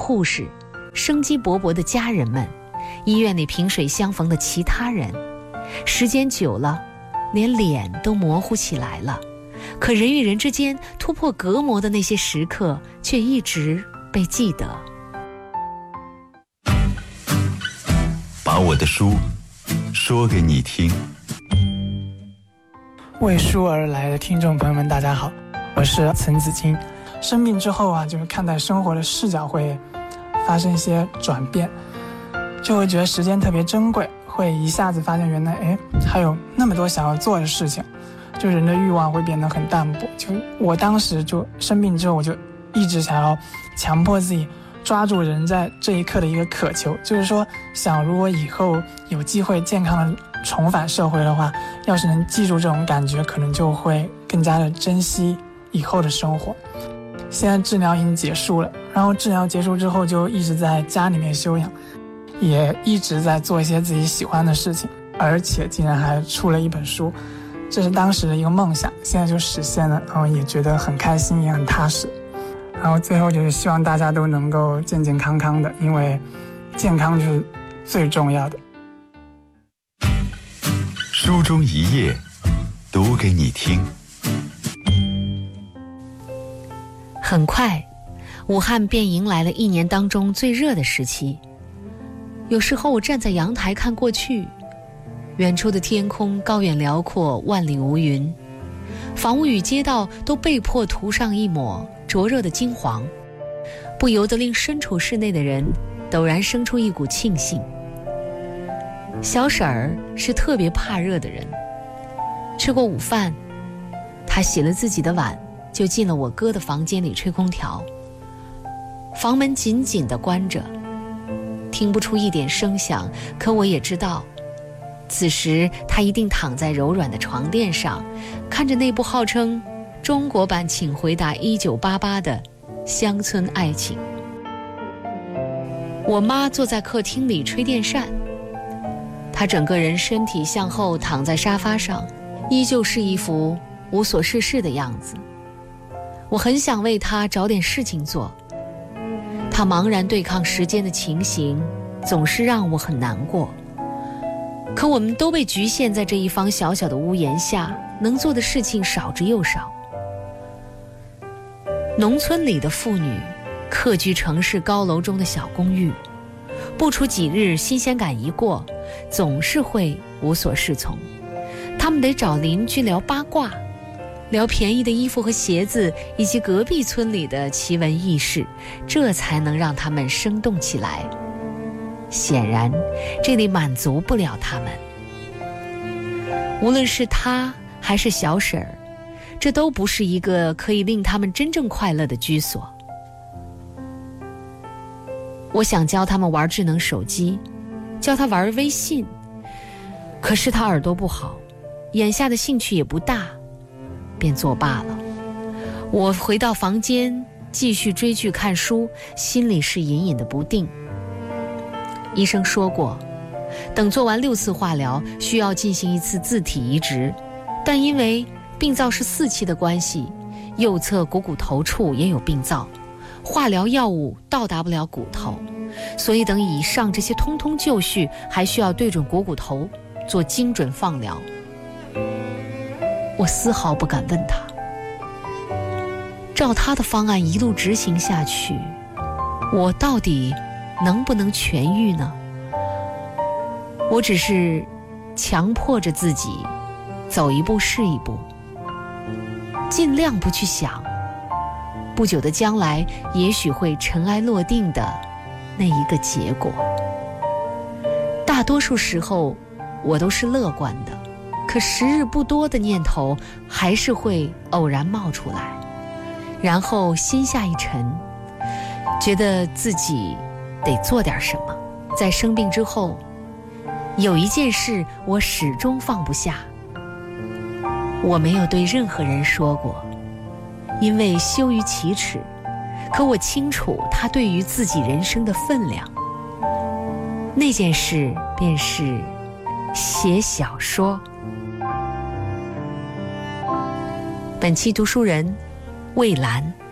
护士、生机勃勃的家人们，医院里萍水相逢的其他人，时间久了，连脸都模糊起来了，可人与人之间突破隔膜的那些时刻却一直被记得。 把我的书说给你听。 为书而来的听众朋友们，大家好，我是岑子金。生病之后啊，就是看待生活的视角会发生一些转变，就会觉得时间特别珍贵，会一下子发现原来还有那么多想要做的事情，就人的欲望会变得很淡薄。就我当时就生病之后，我就一直想要强迫自己抓住人在这一刻的一个渴求，就是说想如果以后有机会健康的重返社会的话，要是能记住这种感觉，可能就会更加的珍惜以后的生活。现在治疗已经结束了，然后治疗结束之后就一直在家里面休养，也一直在做一些自己喜欢的事情，而且竟然还出了一本书，这是当时的一个梦想，现在就实现了，然后也觉得很开心，也很踏实。然后最后就是希望大家都能够健健康康的，因为健康就是最重要的。 书中一页，读给你听。 很快，武汉便迎来了一年当中最热的时期。有时候我站在阳台看过去，远处的天空高远辽阔，万里无云，房屋与街道都被迫涂上一抹灼热的金黄，不由得令身处室内的人陡然生出一股庆幸。小婶儿是特别怕热的人，吃过午饭，她洗了自己的碗，就进了我哥的房间里吹空调。房门紧紧地关着，听不出一点声响，可我也知道，此时他一定躺在柔软的床垫上，看着那部号称中国版《请回答1988》的乡村爱情。我妈坐在客厅里吹电扇，她整个人身体向后躺在沙发上，依旧是一副无所事事的样子。我很想为她找点事情做，她茫然对抗时间的情形总是让我很难过。可我们都被局限在这一方小小的屋檐下，能做的事情少之又少。农村里的妇女客居城市高楼中的小公寓，不出几日新鲜感一过，总是会无所适从。他们得找邻居聊八卦，聊便宜的衣服和鞋子，以及隔壁村里的奇闻异事，这才能让他们生动起来。显然这里满足不了他们。无论是他还是小婶儿，这都不是一个可以令他们真正快乐的居所。我想教他们玩智能手机，教他玩微信，可是他耳朵不好，眼下的兴趣也不大，便作罢了。我回到房间继续追剧看书，心里是隐隐的不定。医生说过，等做完6次化疗，需要进行1次自体移植，但因为病灶是4期的关系，右侧股骨头处也有病灶，化疗药物到达不了骨头，所以等以上这些通通就绪，还需要对准股骨头做精准放疗。我丝毫不敢问他，照他的方案一路执行下去，我到底能不能痊愈呢？我只是强迫着自己走一步是一步，尽量不去想不久的将来也许会尘埃落定的那一个结果。大多数时候我都是乐观的，可时日不多的念头还是会偶然冒出来，然后心下一沉，觉得自己得做点什么。在生病之后，有一件事我始终放不下，我没有对任何人说过，因为羞于启齿，可我清楚它对于自己人生的分量。那件事便是写小说。本期读书人魏兰。